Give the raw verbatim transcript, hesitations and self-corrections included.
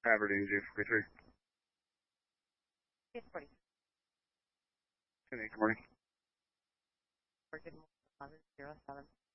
Aberdeen, J forty-three. J forty-three. Good morning. Good morning. eleven zero seven.